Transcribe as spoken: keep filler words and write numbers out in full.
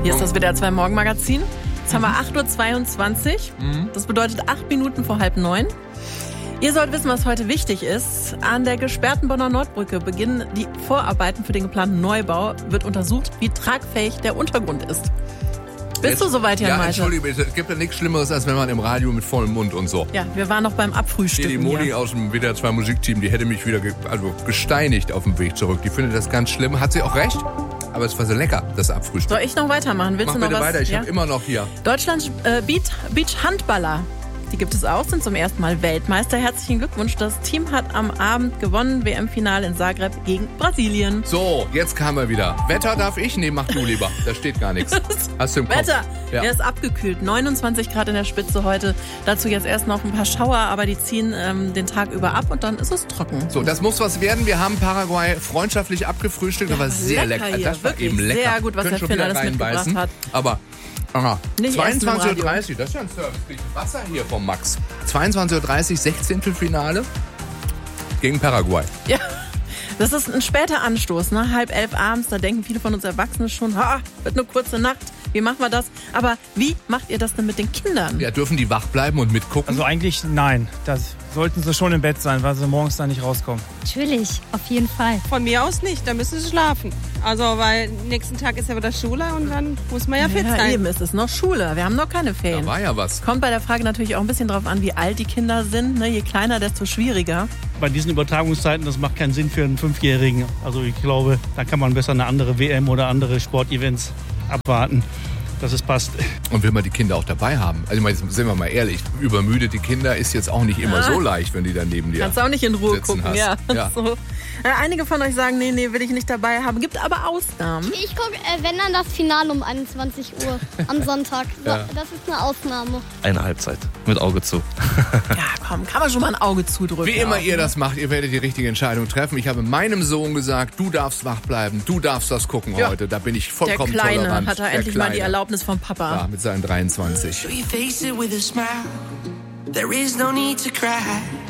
Hier ist das W D R zwei Morgenmagazin. Jetzt haben wir acht Uhr zweiundzwanzig. Mhm. Das bedeutet acht Minuten vor halb neun. Ihr sollt wissen, was heute wichtig ist. An der gesperrten Bonner Nordbrücke beginnen die Vorarbeiten für den geplanten Neubau. Wird untersucht, wie tragfähig der Untergrund ist. Bist Jetzt, du soweit, Jan Ja, Malte? entschuldige bitte, es gibt ja nichts Schlimmeres, als wenn man im Radio mit vollem Mund und so. Ja, wir waren noch beim Hier, Abfrühstücken. die Moni hier. aus dem W D R zwei Musikteam, die hätte mich wieder ge also gesteinigt auf dem Weg zurück. Die findet das ganz schlimm. Hat sie auch recht, aber es war so lecker, das Abfrühstück. Soll ich noch weitermachen? Willst Mach du noch bitte was? weiter, ich Ja? habe immer noch hier. Deutschlands äh, Beach, Beach-Handballer. Die gibt es auch, sind zum ersten Mal Weltmeister. Herzlichen Glückwunsch. Das Team hat am Abend gewonnen. W M-Finale in Zagreb gegen Brasilien. So, jetzt kam er wieder. Wetter darf ich? Nee, mach du lieber. Da steht gar nichts. Hast du im Kopf? Wetter, Ja. der ist abgekühlt. neunundzwanzig Grad in der Spitze heute. Dazu jetzt erst noch ein paar Schauer, aber die ziehen ähm, den Tag über ab und dann ist es trocken. So, das muss was werden. Wir haben Paraguay freundschaftlich abgefrühstückt, Ja, aber sehr lecker lecker. hier. Das war Wirklich eben lecker. sehr gut, was Könnt der schon Finn wieder alles mitgebracht reinbeißen. hat. Aber, aha, Nicht erst im zweiundzwanzig Uhr Radio. dreißig, das ist ja ein Service. Krieg ich Wasser hier vom Max. zweiundzwanzig Uhr dreißig, Sechzehntelfinale gegen Paraguay. Ja, das ist ein später Anstoß, ne? Halb elf abends, da denken viele von uns Erwachsenen schon, ha, wird eine kurze Nacht, wie machen wir das? Aber wie macht ihr das denn mit den Kindern? Ja, dürfen die wach bleiben und mitgucken? Also eigentlich nein. Das sollten sie schon im Bett sein, weil sie morgens da nicht rauskommen. Natürlich, auf jeden Fall. Von mir aus nicht, da müssen sie schlafen. Also, weil nächsten Tag ist ja wieder Schule und dann muss man ja fit Ja, sein. eben, es ist noch Schule, wir haben noch keine da Ferien. war ja was. Kommt bei der Frage natürlich auch ein bisschen drauf an, wie alt die Kinder sind. Ne? Je kleiner, desto schwieriger. Bei diesen Übertragungszeiten, das macht keinen Sinn für einen Fünfjährigen. Also ich glaube, da kann man besser eine andere W M oder andere Sportevents abwarten, dass es passt. Und will man die Kinder auch dabei haben? Also ich meine, sind wir mal ehrlich, übermüdete Kinder ist jetzt auch nicht immer Ah. so leicht, wenn die dann neben dir Kannst auch nicht in Ruhe sitzen gucken. hast. Ja. Ja. So. Äh, Einige von euch sagen, nee, nee, will ich nicht dabei haben. Gibt aber Ausnahmen. Ich gucke, äh, wenn dann das Finale um einundzwanzig Uhr am Sonntag. So, Ja. Das ist eine Ausnahme. Eine Halbzeit mit Auge zu. Ja, komm, kann man schon mal ein Auge zudrücken. Wie immer auch, ihr ne? das macht, ihr werdet die richtige Entscheidung treffen. Ich habe meinem Sohn gesagt, du darfst wach bleiben, du darfst das gucken Ja. heute. Da bin ich Der vollkommen Kleine tolerant. hat da Der endlich mal die Kleine. Erlaubnis vom Papa. Ja, mit seinen dreiundzwanzig. So you face it with a smile. There is no need to cry.